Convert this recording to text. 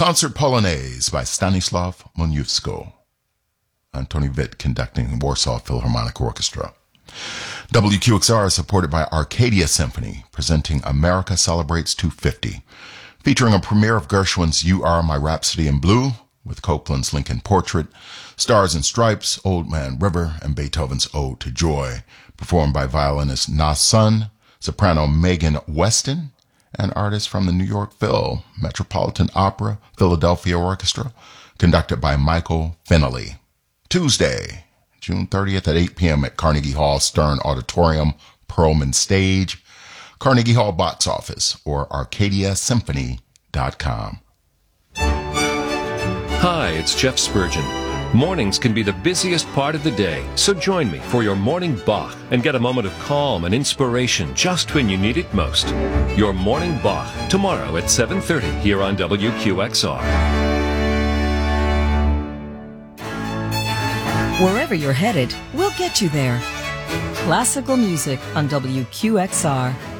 Concert Polonaise by Stanislav Moniuszko. Antoni Witt conducting Warsaw Philharmonic Orchestra. WQXR is supported by Arcadia Symphony, presenting America Celebrates 250, featuring a premiere of Gershwin's You Are My Rhapsody in Blue, with Copland's Lincoln Portrait, Stars and Stripes, Old Man River, and Beethoven's Ode to Joy, performed by violinist Na Sun, soprano Megan Weston, and artists from the New York Phil, Metropolitan Opera, Philadelphia Orchestra, conducted by Michael Finley. Tuesday, June 30th at 8 p.m. at Carnegie Hall Stern Auditorium, Perlman Stage, Carnegie Hall Box Office, or ArcadiaSymphony.com. Hi, it's Jeff Spurgeon. Mornings can be the busiest part of the day, so join me for your morning Bach and get a moment of calm and inspiration just when you need it most. Your morning Bach, tomorrow at 7:30 here on WQXR. Wherever you're headed, we'll get you there. Classical music on WQXR.